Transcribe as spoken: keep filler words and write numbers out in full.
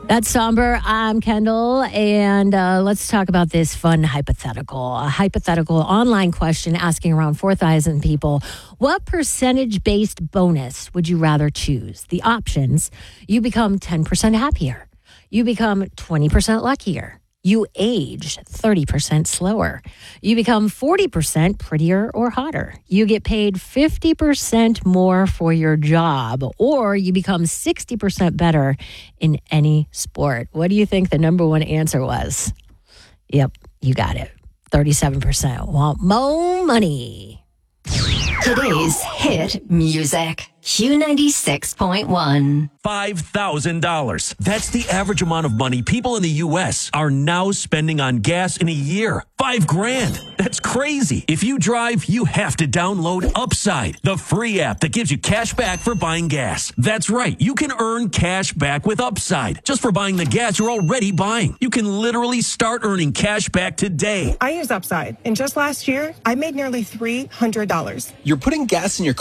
That's Somber. I'm Kendall, and uh, let's talk about this fun hypothetical. A hypothetical online question asking around four thousand people, what percentage-based bonus would you rather choose? The options: you become ten percent happier, you become twenty percent luckier, you age thirty percent slower, you become forty percent prettier or hotter, you get paid fifty percent more for your job, or you become sixty percent better in any sport. What do you think the number one answer was? Yep, you got it. thirty-seven percent want more money. Today's hit music. Q ninety-six point one. five thousand dollars. That's the average amount of money people in the U S are now spending on gas in a year. Five grand. That's crazy. If you drive, you have to download Upside, the free app that gives you cash back for buying gas. That's right. You can earn cash back with Upside just for buying the gas you're already buying. You can literally start earning cash back today. I use Upside, and just last year, I made nearly three hundred dollars. You're putting gas in your